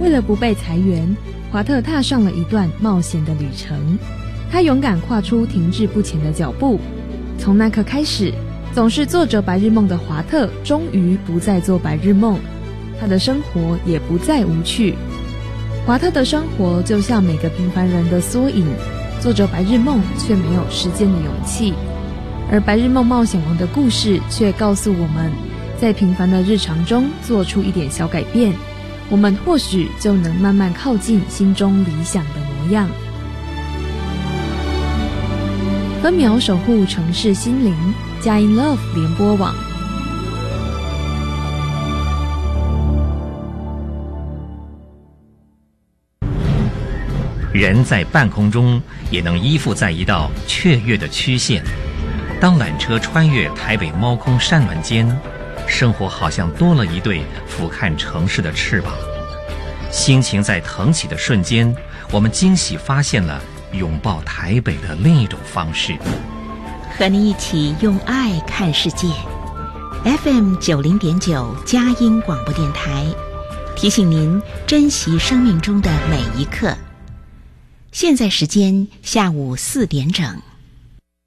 为了不被裁员，华特踏上了一段冒险的旅程。他勇敢跨出停滞不前的脚步。从那刻开始，总是做着白日梦的华特终于不再做白日梦，他的生活也不再无趣。华特的生活就像每个平凡人的缩影，做着白日梦却没有实践的勇气。而白日梦冒险王的故事却告诉我们，在平凡的日常中做出一点小改变，我们或许就能慢慢靠近心中理想的模样。分秒守护城市心灵，佳音 Love 联播网。 人在半空中也能依附在一道雀跃的曲线。当缆车穿越台北猫空山峦间，生活好像多了一对俯瞰城市的翅膀。心情在腾起的瞬间，我们惊喜发现了拥抱台北的另一种方式。 和你一起用爱看世界。 FM 90.9佳音广播电台，提醒您珍惜生命中的每一刻。现在时间下午4点整。